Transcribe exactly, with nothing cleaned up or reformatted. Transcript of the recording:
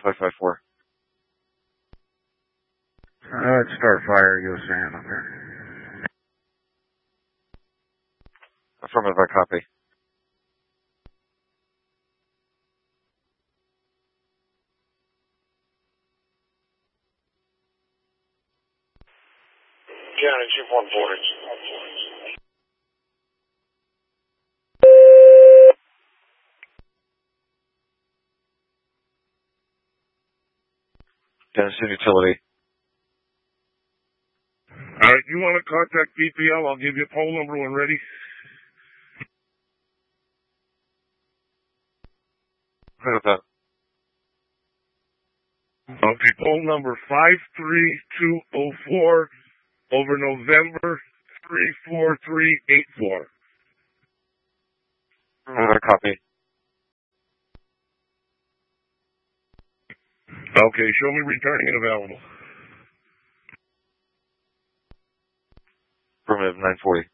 five five four. Uh, it's Starfire, U S A N up there. Affirmative, I copy. County Chief one forty. Dennison Utility. All right, you want to contact B P L? I'll give you a poll number when ready. Right with that. Okay, poll number five three two oh four over November three four three eight four. Another copy. Okay, show me returning and available. Affirmative, nine forty.